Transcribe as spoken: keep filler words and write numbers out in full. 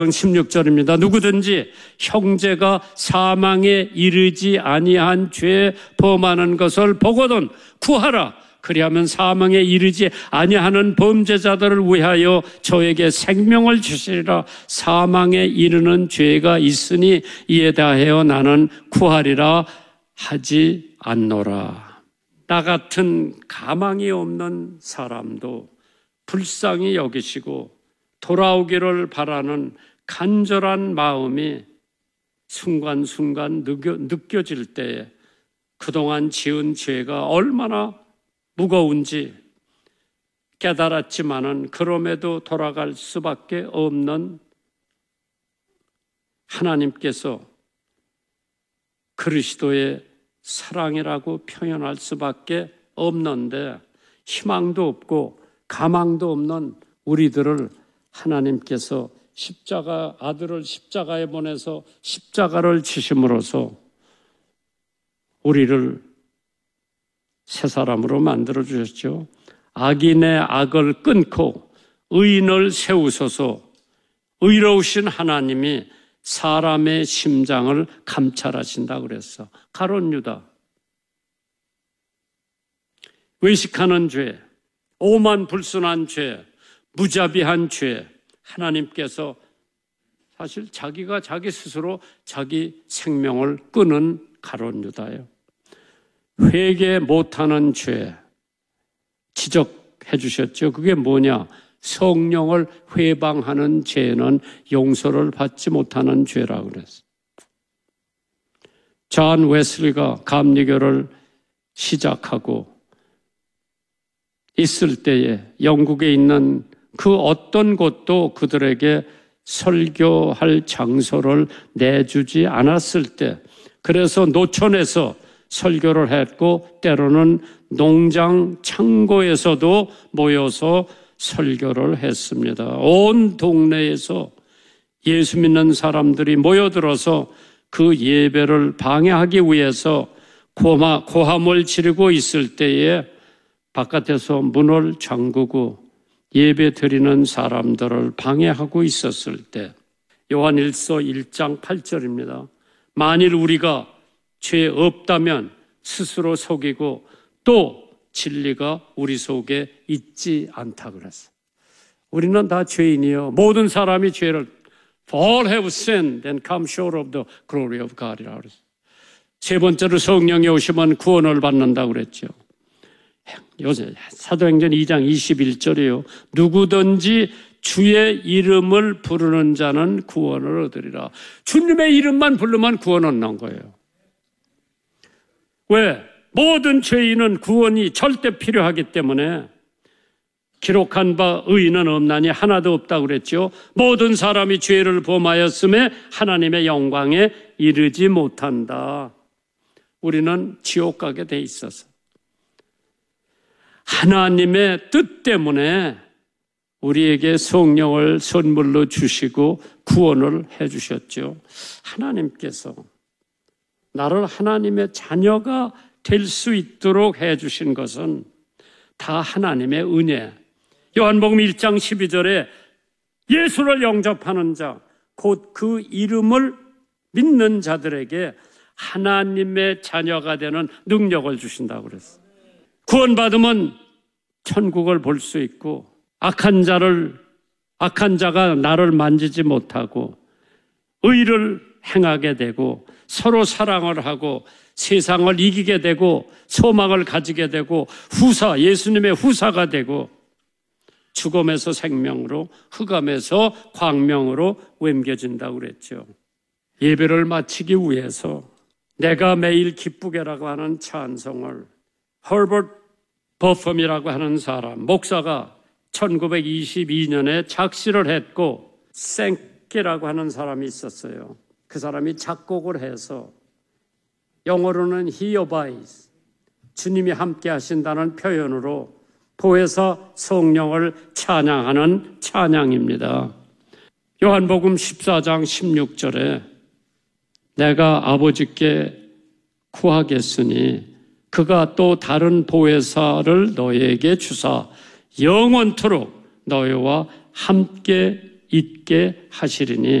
십육 절입니다. 누구든지 형제가 사망에 이르지 아니한 죄 범하는 것을 보거든 구하라. 그리하면 사망에 이르지 아니하는 범죄자들을 위하여 저에게 생명을 주시리라. 사망에 이르는 죄가 있으니 이에 대하여 나는 구하리라 하지 않노라. 나 같은 가망이 없는 사람도 불쌍히 여기시고 돌아오기를 바라는 간절한 마음이 순간순간 느껴, 느껴질 때에 그동안 지은 죄가 얼마나 무거운지 깨달았지만은 그럼에도 돌아갈 수밖에 없는 하나님께서 그리스도의 사랑이라고 표현할 수밖에 없는데 희망도 없고 가망도 없는 우리들을 하나님께서 십자가 아들을 십자가에 보내서 십자가를 지심으로써 우리를 새 사람으로 만들어 주셨죠. 악인의 악을 끊고 의인을 세우소서. 의로우신 하나님이 사람의 심장을 감찰하신다 그랬어. 가룟 유다. 외식하는 죄, 오만불순한 죄, 무자비한 죄, 하나님께서 사실 자기가 자기 스스로 자기 생명을 끊은 가룟 유다예요. 회개 못하는 죄 지적해 주셨죠. 그게 뭐냐? 성령을 회방하는 죄는 용서를 받지 못하는 죄라고 그랬어요. 존 웨슬리가 감리교를 시작하고 있을 때에 영국에 있는 그 어떤 곳도 그들에게 설교할 장소를 내주지 않았을 때, 그래서 노천에서 설교를 했고 때로는 농장 창고에서도 모여서 설교를 했습니다. 온 동네에서 예수 믿는 사람들이 모여들어서 그 예배를 방해하기 위해서 고마, 고함을 지르고 있을 때에 바깥에서 문을 잠그고 예배 드리는 사람들을 방해하고 있었을 때, 요한일서 일 장 팔 절입니다. 만일 우리가 죄 없다면 스스로 속이고 또 진리가 우리 속에 있지 않다 그랬어요. 우리는 다 죄인이요. 모든 사람이 죄를 all have sinned and come short of the glory of God이라고 그랬어요. 세 번째로 성령이 오시면 구원을 받는다고 그랬죠. 요새 사도행전 이 장 이십일 절이요. 누구든지 주의 이름을 부르는 자는 구원을 얻으리라. 주님의 이름만 부르면 구원 얻는 거예요. 왜? 모든 죄인은 구원이 절대 필요하기 때문에 기록한 바 의인은 없나니 하나도 없다고 그랬죠. 모든 사람이 죄를 범하였음에 하나님의 영광에 이르지 못한다. 우리는 지옥 가게 돼 있어서 하나님의 뜻 때문에 우리에게 성령을 선물로 주시고 구원을 해 주셨죠. 하나님께서 나를 하나님의 자녀가 될 수 있도록 해 주신 것은 다 하나님의 은혜. 요한복음 일 장 십이 절에 예수를 영접하는 자, 곧 그 이름을 믿는 자들에게 하나님의 자녀가 되는 능력을 주신다고 그랬어요. 구원받으면 천국을 볼 수 있고 악한 자를 악한 자가 나를 만지지 못하고 의를 행하게 되고 서로 사랑을 하고 세상을 이기게 되고 소망을 가지게 되고 후사, 예수님의 후사가 되고 죽음에서 생명으로 흑암에서 광명으로 옮겨진다고 그랬죠. 예배를 마치기 위해서 내가 매일 기쁘게라고 하는 찬송을 허버트 버펌이라고 하는 사람, 목사가 천구백이십이 년에 작시를 했고 생케라고 하는 사람이 있었어요. 그 사람이 작곡을 해서 영어로는 He abides, 주님이 함께 하신다는 표현으로 보혜사 성령을 찬양하는 찬양입니다. 요한복음 십사 장 십육 절에 내가 아버지께 구하겠으니 그가 또 다른 보혜사를 너희에게 주사 영원토록 너희와 함께 있게 하시리니